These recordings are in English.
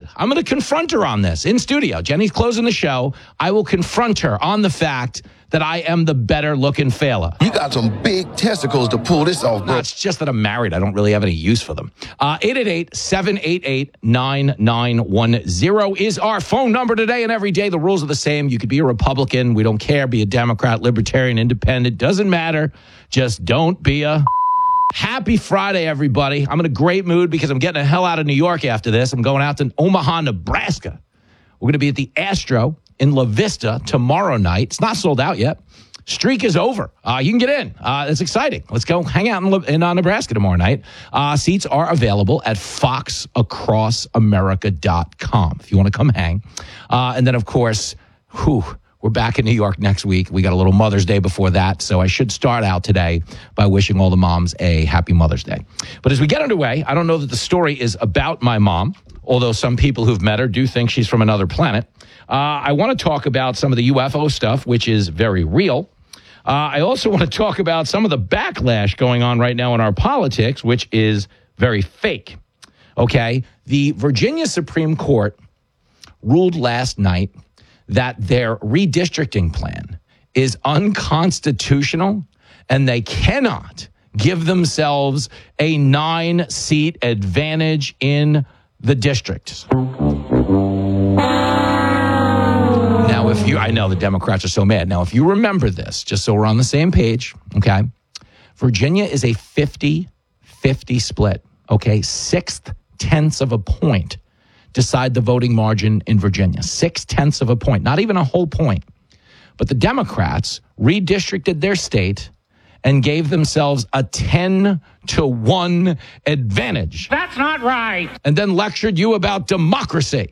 I'm going to confront her on this in studio. Jenny's closing the show. I will confront her on the fact that I am the better-looking fella. You got some big testicles to pull this off, bro. No, it's just that I'm married. I don't really have any use for them. 888-788-9910 is our phone number today and every day. The rules are the same. You could be a Republican. We don't care. Be a Democrat, Libertarian, Independent. Doesn't matter. Just don't be a... Happy Friday, everybody. I'm in a great mood because I'm getting the hell out of New York after this. I'm going out to Omaha, Nebraska. We're going to be at the Astro in La Vista tomorrow night. It's not sold out yet. Streak is over. You can get in. It's exciting. Let's go hang out in Nebraska tomorrow night. Seats are available at foxacrossamerica.com if you want to come hang. And then, of course, we're back in New York next week. We got a little Mother's Day before that, so I should start out today by wishing all the moms a happy Mother's Day. But as we get underway, I don't know that the story is about my mom, although some people who've met her do think she's from another planet. I want to talk about some of the UFO stuff, which is very real. I also want to talk about some of the backlash going on right now in our politics, which is very fake. Okay? The Virginia Supreme Court ruled last night that their redistricting plan is unconstitutional and they cannot give themselves a 9-seat advantage in the district. Now, I know the Democrats are so mad. Now, if you remember this, just so we're on the same page, okay, Virginia is a 50-50 split, okay, 6/10 of a point decide the voting margin in Virginia. 6/10 of a point, not even a whole point. But the Democrats redistricted their state and gave themselves a 10-1 advantage. That's not right. And then lectured you about democracy.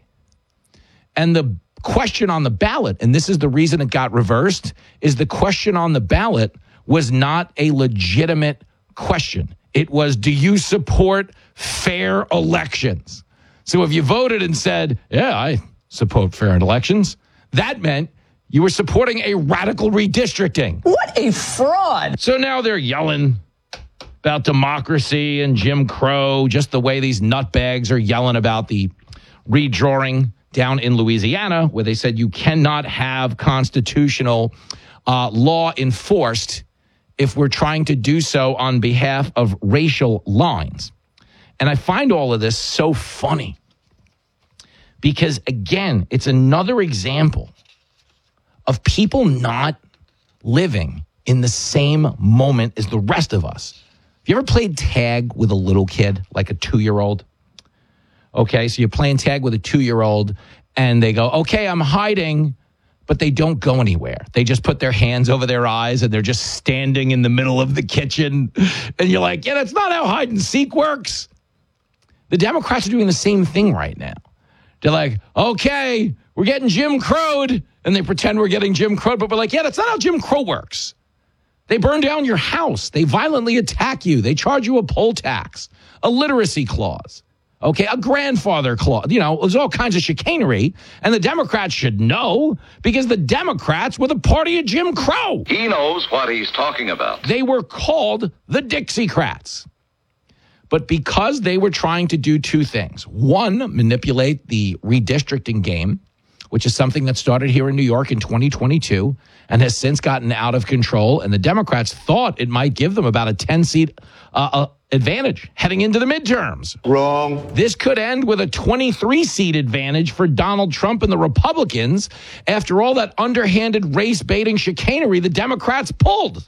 And the question on the ballot, and this is the reason it got reversed, is the question on the ballot was not a legitimate question. It was, do you support fair elections? So if you voted and said, yeah, I support fair elections, that meant you were supporting a radical redistricting. What a fraud. So now they're yelling about democracy and Jim Crow, just the way these nutbags are yelling about the redrawing down in Louisiana, where they said you cannot have constitutional law enforced if we're trying to do so on behalf of racial lines. And I find all of this so funny because, again, it's another example of people not living in the same moment as the rest of us. Have you ever played tag with a little kid, like a 2-year-old? Okay, so you're playing tag with a 2-year-old, and they go, okay, I'm hiding, but they don't go anywhere. They just put their hands over their eyes, and they're just standing in the middle of the kitchen. And you're like, yeah, that's not how hide and seek works. The Democrats are doing the same thing right now. They're like, okay, we're getting Jim Crowed, and they pretend we're getting Jim Crowed, but we're like, yeah, that's not how Jim Crow works. They burn down your house. They violently attack you. They charge you a poll tax, a literacy clause. Okay, a grandfather clause. You know, there's all kinds of chicanery, and the Democrats should know because the Democrats were the party of Jim Crow. He knows what he's talking about. They were called the Dixiecrats. But because they were trying to do two things, one, manipulate the redistricting game, which is something that started here in New York in 2022 and has since gotten out of control, and the Democrats thought it might give them about a 10-seat advantage heading into the midterms. Wrong. This could end with a 23-seat advantage for Donald Trump and the Republicans after all that underhanded race-baiting chicanery the Democrats pulled.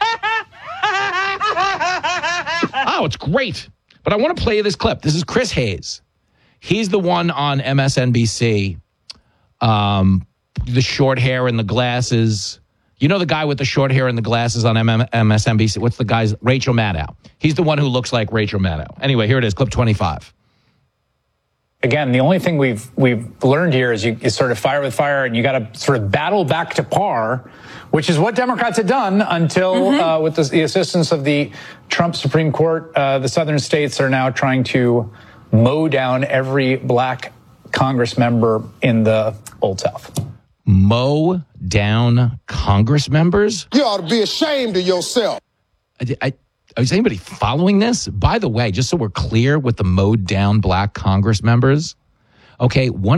Oh, it's great. But I want to play you this clip. This is Chris Hayes. He's the one on MSNBC, the short hair and the glasses. You know the guy with the short hair and the glasses on MSNBC? What's the guy's? Rachel Maddow. He's the one who looks like Rachel Maddow. Anyway, here it is, clip 25. Again, the only thing we've learned here is you sort of fire with fire, and you got to sort of battle back to par, which is what Democrats had done until, with the assistance of the Trump Supreme Court, the southern states are now trying to mow down every black Congress member in the Old South. Mow down Congress members? You ought to be ashamed of yourself. Is anybody following this? By the way, just so we're clear with the mowed down black Congress members, okay, one